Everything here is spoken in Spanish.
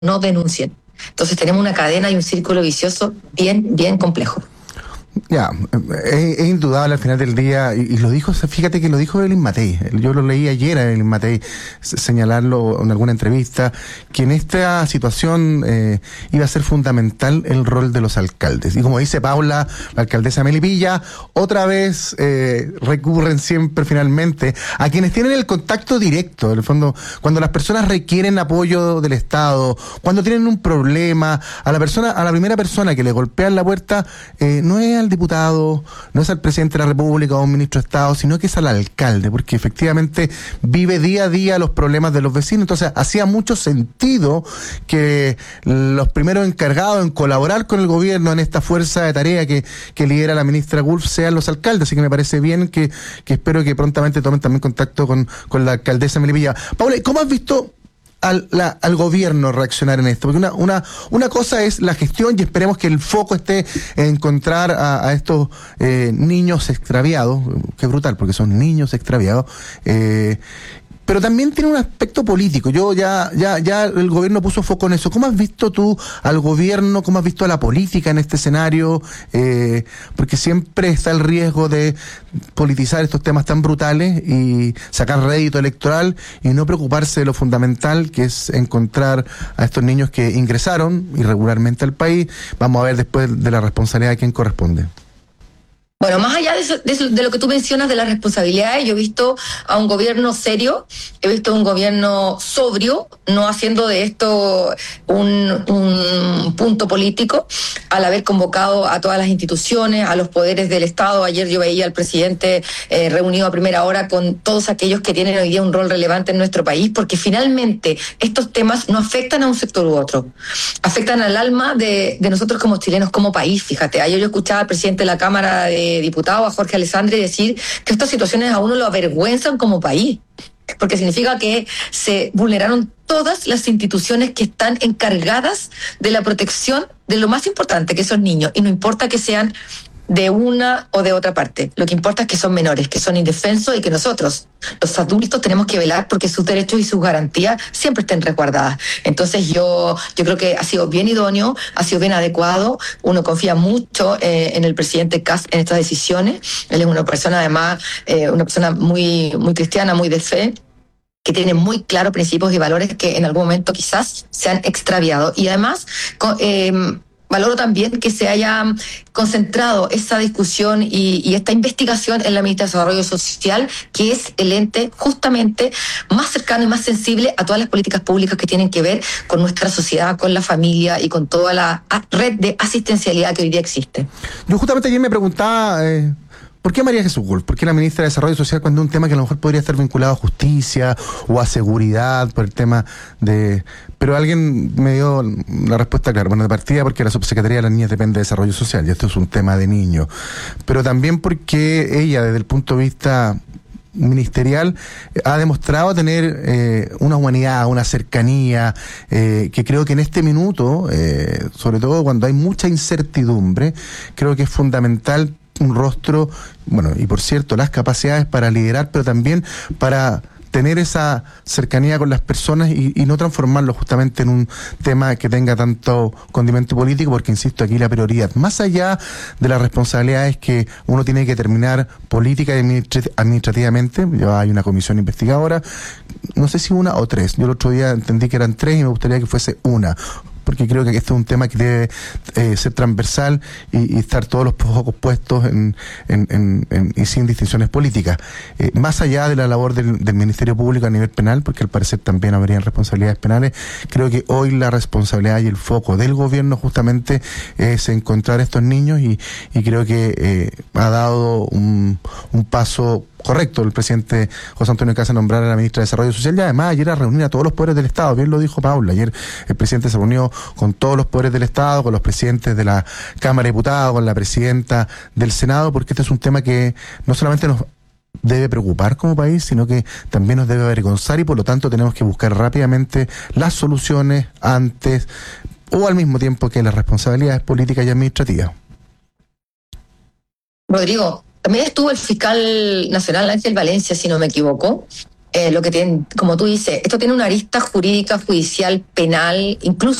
no denuncien. Entonces tenemos una cadena y un círculo vicioso bien complejo. Ya, es indudable al final del día, y lo dijo, fíjate que lo dijo Evelyn Matei, yo lo leí ayer a Evelyn Matei señalarlo en alguna entrevista, que en esta situación iba a ser fundamental el rol de los alcaldes. Y como dice Paula, la alcaldesa Melipilla, otra vez recurren siempre finalmente a quienes tienen el contacto directo, en el fondo, cuando las personas requieren apoyo del Estado, cuando tienen un problema, a la primera persona que le golpean la puerta, no es al diputado, no es al presidente de la República o a un ministro de Estado, sino que es al alcalde, porque efectivamente vive día a día los problemas de los vecinos. Entonces hacía mucho sentido que los primeros encargados en colaborar con el gobierno en esta fuerza de tarea que lidera la ministra Gulf sean los alcaldes, así que me parece bien que espero que prontamente tomen también contacto con la alcaldesa Melipilla. Paula, ¿cómo has visto al gobierno reaccionar en esto? Porque una cosa es la gestión, y esperemos que el foco esté en encontrar a estos niños extraviados, que es brutal porque son niños extraviados, pero también tiene un aspecto político. Ya el gobierno puso foco en eso. ¿Cómo has visto tú al gobierno? ¿Cómo has visto a la política en este escenario? Porque siempre está el riesgo de politizar estos temas tan brutales y sacar rédito electoral y no preocuparse de lo fundamental, que es encontrar a estos niños que ingresaron irregularmente al país. Vamos a ver después de la responsabilidad de quién corresponde. Bueno, más allá de lo que tú mencionas de las responsabilidades, yo he visto a un gobierno serio, he visto a un gobierno sobrio, no haciendo de esto un punto político, al haber convocado a todas las instituciones, a los poderes del Estado. Ayer yo veía al presidente reunido a primera hora con todos aquellos que tienen hoy día un rol relevante en nuestro país, porque finalmente estos temas no afectan a un sector u otro, afectan al alma de nosotros como chilenos, como país. Fíjate, ayer yo escuchaba al presidente de la Cámara de Diputados, a Jorge Alessandri, decir que estas situaciones a uno lo avergüenzan como país, porque significa que se vulneraron todas las instituciones que están encargadas de la protección de lo más importante, que son niños, y no importa que sean de una o de otra parte. Lo que importa es que son menores, que son indefensos, y que nosotros, los adultos, tenemos que velar porque sus derechos y sus garantías siempre estén resguardadas. Entonces yo creo que ha sido bien idóneo, ha sido bien adecuado. Uno confía mucho en el presidente Kast en estas decisiones. Él es una persona, además, una persona muy cristiana, muy de fe, que tiene muy claros principios y valores que en algún momento quizás se han extraviado. Y además valoro también que se haya concentrado esa discusión y esta investigación en la Ministra de Desarrollo Social, que es el ente justamente más cercano y más sensible a todas las políticas públicas que tienen que ver con nuestra sociedad, con la familia y con toda la red de asistencialidad que hoy día existe. Yo justamente ayer me preguntaba, ¿por qué María Jesús Gulf? ¿Por qué la ministra de Desarrollo Social, cuando es un tema que a lo mejor podría estar vinculado a justicia o a seguridad, por el tema de... Pero alguien me dio la respuesta clara. Bueno, de partida porque la Subsecretaría de las Niñas depende de Desarrollo Social, y esto es un tema de niños. Pero también porque ella, desde el punto de vista ministerial, ha demostrado tener una humanidad, una cercanía, que creo que en este minuto, sobre todo cuando hay mucha incertidumbre, creo que es fundamental un rostro, bueno, y por cierto, las capacidades para liderar, pero también para tener esa cercanía con las personas y no transformarlo justamente en un tema que tenga tanto condimento político, porque insisto, aquí la prioridad, más allá de las responsabilidades que uno tiene que terminar política y administrativamente, ya hay una comisión investigadora, no sé si una o tres, yo el otro día entendí que eran tres y me gustaría que fuese una, porque creo que este es un tema que debe ser transversal y estar todos los focos puestos y sin distinciones políticas. Más allá de la labor del Ministerio Público a nivel penal, porque al parecer también habrían responsabilidades penales, creo que hoy la responsabilidad y el foco del gobierno justamente es encontrar a estos niños y creo que ha dado un paso correcto el presidente José Antonio Kast a nombrar a la ministra de Desarrollo Social, y además ayer a reunir a todos los poderes del Estado, bien lo dijo Paula, ayer el presidente se reunió con todos los poderes del Estado, con los presidentes de la Cámara de Diputados, con la presidenta del Senado, porque este es un tema que no solamente nos debe preocupar como país, sino que también nos debe avergonzar, y por lo tanto tenemos que buscar rápidamente las soluciones antes o al mismo tiempo que las responsabilidades políticas y administrativas. Rodrigo, también estuvo el fiscal nacional Ángel Valencia, si no me equivoco, lo que tienen, como tú dices, esto tiene una arista jurídica, judicial, penal, incluso